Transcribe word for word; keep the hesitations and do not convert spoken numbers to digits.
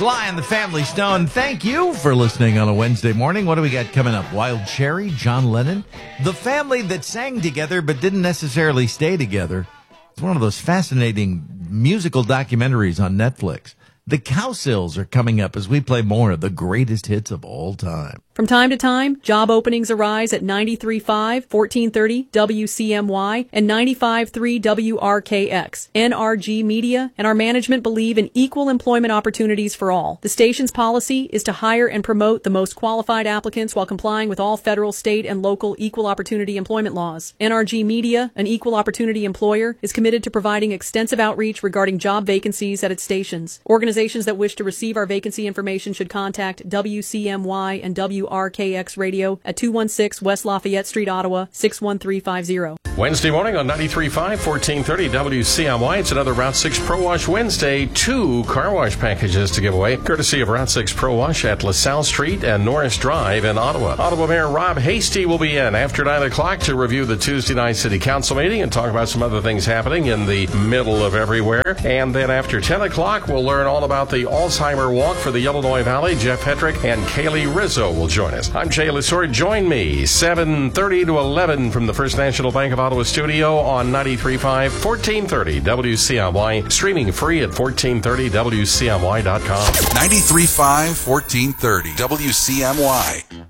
Sly and the Family Stone, thank you for listening on a Wednesday morning. What do we got coming up? Wild Cherry, John Lennon, the family that sang together but didn't necessarily stay together. It's one of those fascinating musical documentaries on Netflix. The Cowsills are coming up as we play more of the greatest hits of all time. From time to time, job openings arise at ninety-three point five, fourteen thirty W C M Y and ninety-five point three W R K X. N R G Media and our management believe in equal employment opportunities for all. The station's policy is to hire and promote the most qualified applicants while complying with all federal, state, and local equal opportunity employment laws. N R G Media, an equal opportunity employer, is committed to providing extensive outreach regarding job vacancies at its stations. Organizations that wish to receive our vacancy information should contact W C M Y and W R K X Radio at two one six West Lafayette Street, Ottawa, six one three five zero. Wednesday morning on ninety-three point five, fourteen thirty W C M Y. It's another Route six Pro Wash Wednesday. Two car wash packages to give away, courtesy of Route six Pro Wash at LaSalle Street and Norris Drive in Ottawa. Ottawa Mayor Rob Hasty will be in after nine o'clock to review the Tuesday night City Council meeting and talk about some other things happening in the middle of everywhere. And then after ten o'clock, we'll learn all about the Alzheimer Walk for the Illinois Valley. Jeff Hetrick and Kaylee Rizzo will join us. I'm Jay Lesor. Join me seven thirty to eleven from the First National Bank of Ottawa studio on ninety-three point five, fourteen thirty W C M Y, streaming free at fourteen thirty W C M Y dot com. ninety-three point five, fourteen thirty W C M Y.